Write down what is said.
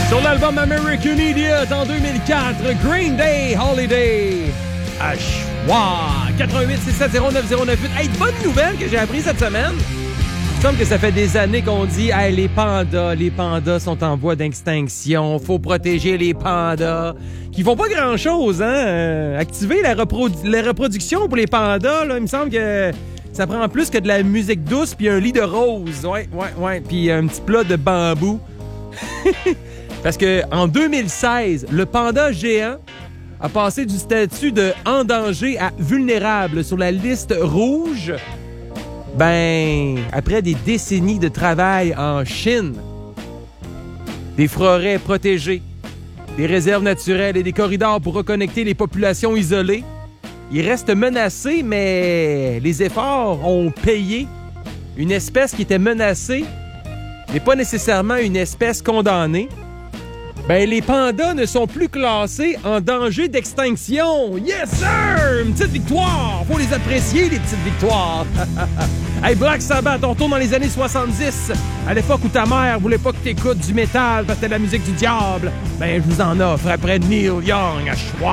Sur l'album American Idiot en 2004, Green Day Holiday. À choix. 88-67-09-098. Hey, bonne nouvelle que j'ai appris cette semaine. Il me semble que ça fait des années qu'on dit hey, les pandas sont en voie d'extinction. Faut protéger les pandas. Qui font pas grand-chose, hein? Activer la reproduction pour les pandas, là, il me semble que ça prend plus que de la musique douce puis un lit de rose. Ouais. Puis un petit plat de bambou. Parce que en 2016, le panda géant a passé du statut de en danger à vulnérable sur la liste rouge. Après des décennies de travail en Chine, des forêts protégées, des réserves naturelles et des corridors pour reconnecter les populations isolées, il reste menacé, mais les efforts ont payé. Une espèce qui était menacée n'est pas nécessairement une espèce condamnée. Les pandas ne sont plus classés en danger d'extinction. Yes, sir! Une petite victoire! Faut les apprécier, les petites victoires. Hey, Black Sabbath, on retourne dans les années 70. À l'époque où ta mère voulait pas que t'écoutes du métal parce que c'était la musique du diable. Je vous en offre après Neil Young à choix.